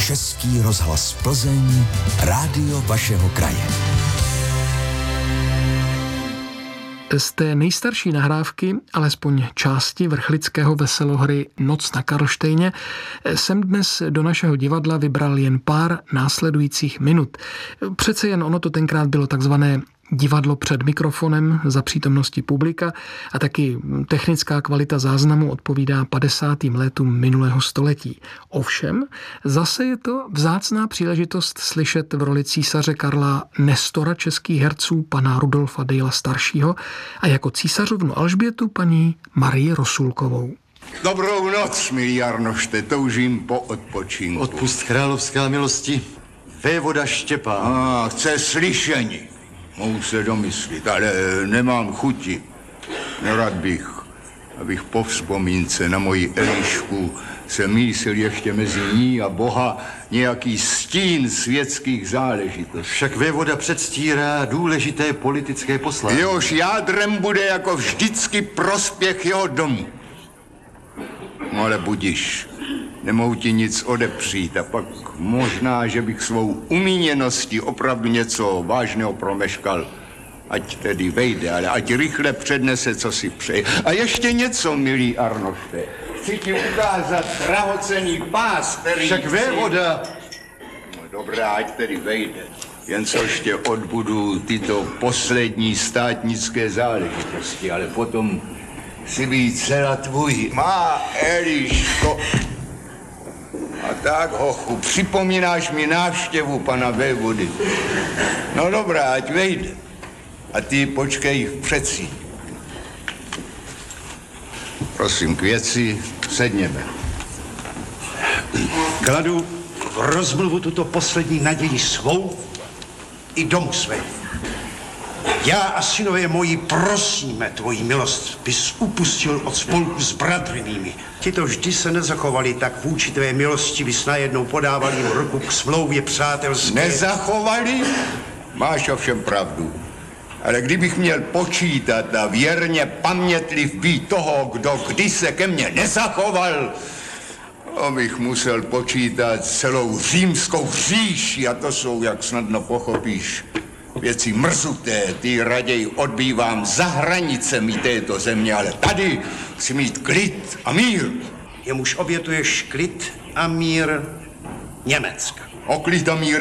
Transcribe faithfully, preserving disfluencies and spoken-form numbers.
Český rozhlas Plzeň, rádio vašeho kraje. Z té nejstarší nahrávky, alespoň části vrchlického veselohry Noc na Karlštejně, jsem dnes do našeho divadla vybral jen pár následujících minut. Přece jen ono to tenkrát bylo takzvané divadlo před mikrofonem za přítomnosti publika a taky technická kvalita záznamu odpovídá padesátým letům minulého století. Ovšem, zase je to vzácná příležitost slyšet v roli císaře Karla nestora českých herců pana Rudolfa Dejla staršího a jako císařovnu Alžbětu paní Marii Rosulkovou. Dobrou noc, milý Arnošte, toužím po odpočinku. Odpust královská milosti, vévoda Štěpán. A, chce slyšení. Mohu se domyslit, ale nemám chuti. Nerad bych, abych po vzpomínce na moji Elišku se mísil ještě mezi ní a Boha nějaký stín světských záležitostí. Však vévoda předstírá důležité politické poslání. Jehož jádrem bude jako vždycky prospěch jeho domu. No ale budiš, nemohu ti nic odepřít a pak možná, že bych svou umíněností opravdu něco vážného promeškal. Ať tedy vejde, ale ať rychle přednese, co si přeje. A ještě něco, milý Arnošte. Chci ti ukázat drahocenný pás, který... Však vévoda... No dobrá, ať tedy vejde. Jen co ještě odbudu tyto poslední státnické záležitosti, ale potom si být celá tvůj. Má Eliško... A tak, hochu, připomínáš mi návštěvu pana vévody. No dobrá, ať vejde. A ty počkej v předsí. Prosím, k věci, sedněme. Kladu v rozmluvu tuto poslední naději svou i domu své. Já a synové moji prosíme tvoji milost, bys upustil od spolku s bratry mými. Tito vždy se nezachovali, tak vůči tvé milosti bys najednou podával jim ruku k smlouvě přátelské. Nezachovali? Máš ovšem pravdu. Ale kdybych měl počítat a věrně pamětliv být toho, kdo kdy se ke mně nezachoval, to bych musel počítat celou římskou říši a to jsou, jak snadno pochopíš, věci mrzuté, ty raději odbývám za hranicemi této země, ale tady chci mít klid a mír. Jemuž obětuješ klid a mír Německa. O klid a mír